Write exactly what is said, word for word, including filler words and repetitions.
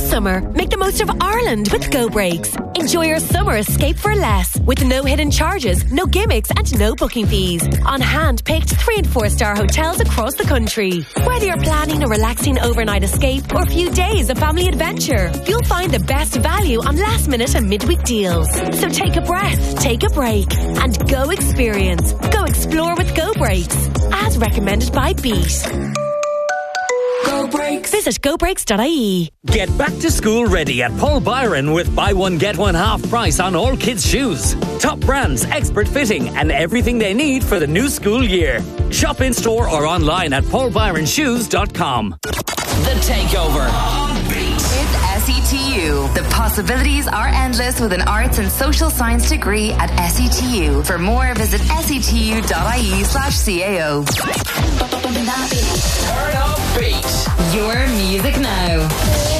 summer, make the most of Ireland with Go Breaks. Enjoy your summer escape for less, with no hidden charges, no gimmicks and no booking fees. On hand-picked three and four star hotels across the country. Whether you're planning a relaxing overnight escape or a few days of family adventure, you'll find the best value on last minute and midweek deals. So take a breath, take a break and go experience. Go explore with Go Breaks. As recommended by Beat. Go Breaks. Visit go breaks dot I E. Get back to school ready at Paul Byron with buy one get one half price on all kids' shoes. Top brands, expert fitting and everything they need for the new school year. Shop in store or online at paul byron shoes dot com. The Takeover. With S E T U. The possibilities are endless with an arts and social science degree at S E T U. For more, visit S E T U dot I E slash C A O. Turn up beat. Your music now.